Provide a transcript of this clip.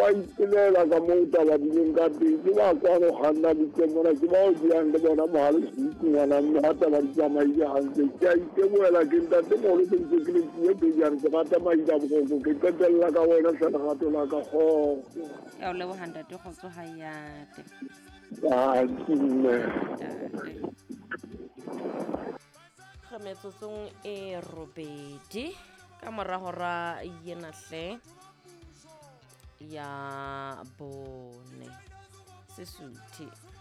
wa itelela ka mo taba di nka di ba kwa go hanna di tsena ke ba o di ande bona mahalo di ngwana mo hata ba di tsama ya hantle ke itemoela ke ntate mo le ke ke le ke ya re ba tsama ya go ke ketella ka wena sana ga tola ka go ya o le bohanda di go tsoga ya te Metsotsong e robedi ka morago ra yenahle ya bone Sesotho